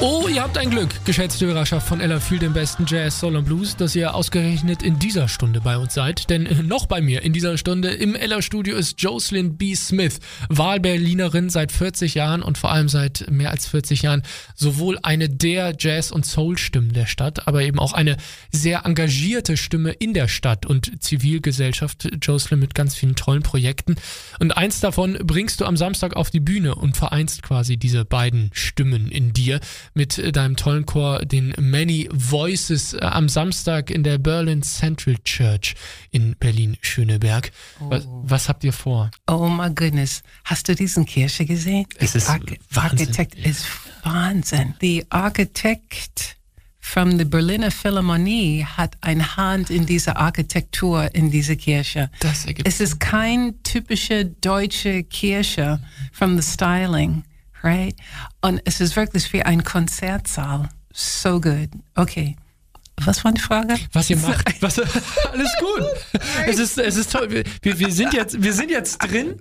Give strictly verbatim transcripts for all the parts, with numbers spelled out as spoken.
Oh, ihr habt ein Glück, geschätzte Hörerschaft von Ella für den besten Jazz, Soul und Blues, dass ihr ausgerechnet in dieser Stunde bei uns seid. Denn noch bei mir in dieser Stunde im Ella-Studio ist Jocelyn B. Smith, Wahlberlinerin seit vierzig Jahren und vor allem seit mehr als vierzig Jahren sowohl eine der Jazz- und Soul-Stimmen der Stadt, aber eben auch eine sehr engagierte Stimme in der Stadt und Zivilgesellschaft. Jocelyn mit ganz vielen tollen Projekten. Und eins davon bringst du am Samstag auf die Bühne und vereinst quasi diese beiden Stimmen in dir mit deinem tollen Chor, den Many Voices, äh, am Samstag in der Berlin Central Church in Berlin-Schöneberg. Oh. Was, was habt ihr vor? Oh my goodness. Hast du diesen Kirche gesehen? Es ist Ar- Wahnsinn. Architect ist Wahnsinn. The architect from the Berliner Philharmonie hat eine Hand in dieser Architektur in dieser Kirche. Das ergibt Es ist kein typische deutsche Kirche from the styling. Right? Und es ist wirklich wie ein Konzertsaal. So good. Okay. Was war die Frage? Was ihr macht. Was, alles gut. Es ist, es ist toll. Wir, wir, sind jetzt, wir sind jetzt drin.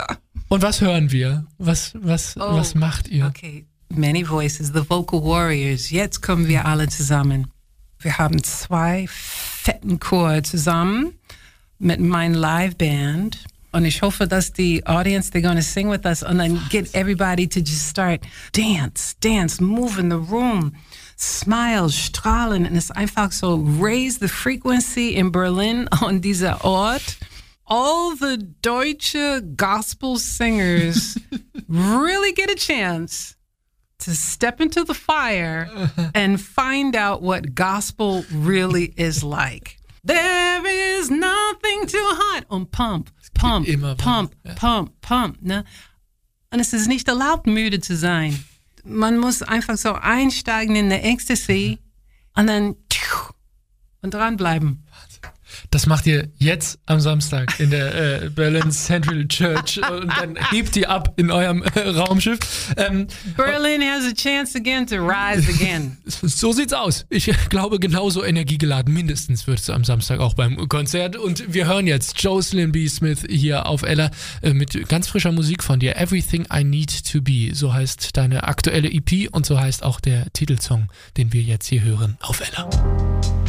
Und was hören wir? Was, was, Oh, was macht ihr? Okay. Many Voices, The Vocal Warriors. Jetzt kommen wir alle zusammen. Wir haben zwei fetten Chor zusammen mit meiner Live-Band. Und ich hoffe, dass die Audience, they're going to sing with us and then get everybody to just start dance, dance, move in the room, smile, strahlen. Und es ist einfach so, raise the frequency in Berlin on dieser Ort. All the deutsche gospel singers really get a chance to step into the fire and find out what gospel really is like. There is nothing too hot. Und pump. Pump, immer pump, ja. pump, pump, ne? Und es ist nicht erlaubt, müde zu sein. Man muss einfach so einsteigen in der Ecstasy und dann und dranbleiben. Das macht ihr jetzt am Samstag in der äh, Berlin Central Church und dann hebt ihr ab in eurem äh, Raumschiff. Ähm, Berlin has a chance again to rise again. So sieht's aus. Ich glaube, genauso energiegeladen mindestens wirst du am Samstag auch beim Konzert. Und wir hören jetzt Jocelyn B. Smith hier auf Ella äh, mit ganz frischer Musik von dir. Everything I Need to Be. So heißt deine aktuelle E P und so heißt auch der Titelsong, den wir jetzt hier hören auf Ella.